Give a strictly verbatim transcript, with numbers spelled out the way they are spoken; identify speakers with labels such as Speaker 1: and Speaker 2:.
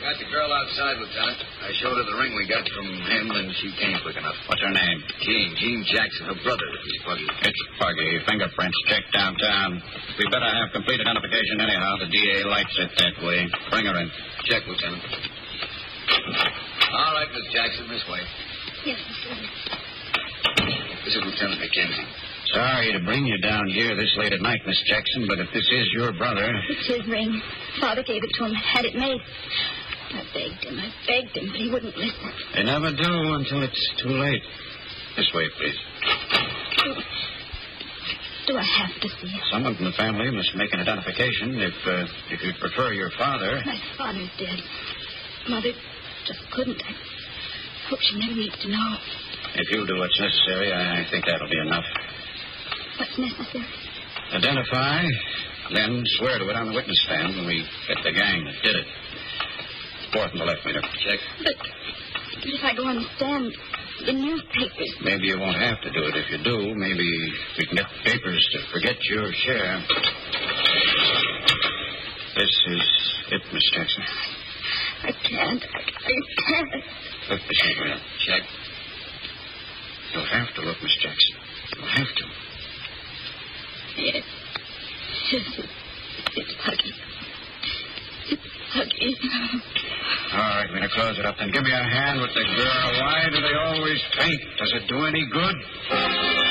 Speaker 1: got the girl outside, Lieutenant. I showed her the ring we got from him, and she came quick enough.
Speaker 2: What's her name?
Speaker 1: Jean. Jean Jackson. Her brother is Puggy.
Speaker 2: It's Puggy. Fingerprints checked downtown. We better have complete identification anyhow. The D A likes it that way. Bring her in.
Speaker 1: Check, Lieutenant. All right, Miss Jackson, this way.
Speaker 3: Yes, Mister
Speaker 1: This is Lieutenant McKenzie.
Speaker 2: Sorry to bring you down here this late at night, Miss Jackson, but if this is your brother...
Speaker 3: It's his ring. Father gave it to him, had it made. I begged him, I begged him, but he wouldn't listen.
Speaker 2: They never do until it's too late. This way, please.
Speaker 3: Do, do I have to see him?
Speaker 2: Someone from the family must make an identification if, uh, if you prefer your father.
Speaker 3: My father's dead. Mother just couldn't. I hope she never needs to know.
Speaker 2: If you do what's necessary, I think that'll be enough.
Speaker 3: What's necessary?
Speaker 2: Identify, then swear to it on the witness stand when we get the gang that did it. Fourth from the left, meter. Check.
Speaker 3: But, but if I go on the stand, the newspapers...
Speaker 2: Maybe you won't have to do it. If you do, maybe we can get the papers to forget your share. This is it, Miss Jackson.
Speaker 3: I can't. I, I can't.
Speaker 2: Lift the sheet rail. Check. You'll have to look, Miss Jackson. You'll have to.
Speaker 3: Yes. Yes, it's, it's Puggy. It's Puggy.
Speaker 2: All right, Mina, close it up then. Give me a hand with the girl. Why do they always faint? Does it do any good?